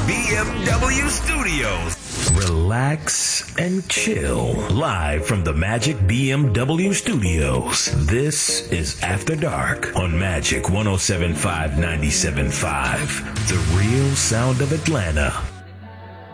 BMW Studios. Relax and chill. Live from the Magic BMW Studios. This is After Dark on Magic 107.5 97.5. The real sound of Atlanta.